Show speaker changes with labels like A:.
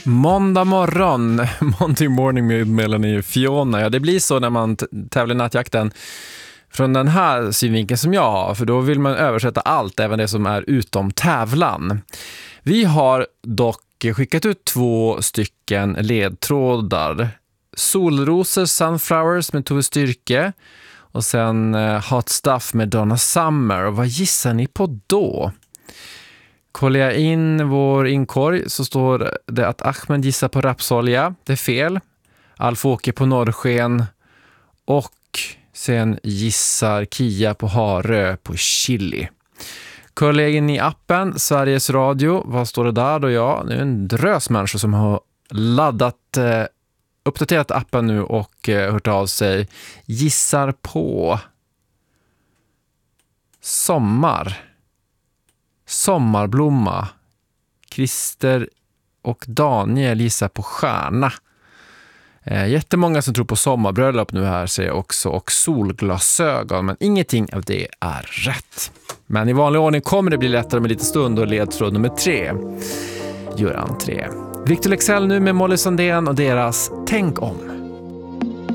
A: Måndag morgon, Monday morning med Melanie och Fiona. Ja, det blir så när man tävlar i nattjakten från den här synvinkeln som jag har. För då vill man översätta allt, även det som är utom tävlan. Vi har dock skickat ut 2 stycken ledtrådar. Solrosor, Sunflowers med Tove Styrke. Och sen Hot Stuff med Donna Summer. Och vad gissar ni på då? Kollar jag in vår inkorg så står det att Ahmed gissar på rapsolja. Det är fel. Alf-Åke på norrsken. Och sen gissar Kia på Harö på chili. Kollar jag in i appen Sveriges Radio. Vad står det där då? Ja, det är en drös människor som har uppdaterat appen nu och hört av sig. Gissar på sommarblomma. Christer och Daniel gissar på stjärna. Jättemånga som tror på sommarbröllop nu här säger också, och solglasögon, men ingenting av det är rätt. Men i vanlig ordning kommer det bli lättare med lite stund, och ledtråd nummer 3 gör entré. Victor Leksell nu med Molly Sandén och deras Tänk om.